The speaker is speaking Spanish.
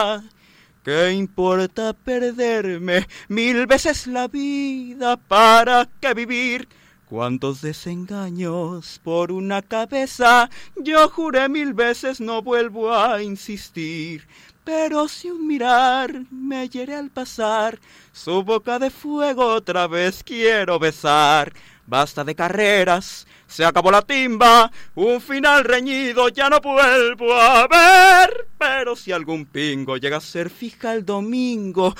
¿Qué importa perderme 1000 veces la vida? ¿Para qué vivir? Cuántos desengaños por una cabeza. Yo juré 1000 veces no vuelvo a insistir. Pero si un mirar me hiere al pasar, su boca de fuego otra vez quiero besar. Basta de carreras, se acabó la timba, un final reñido ya no vuelvo a ver. Pero si algún pingo llega a ser fija el domingo,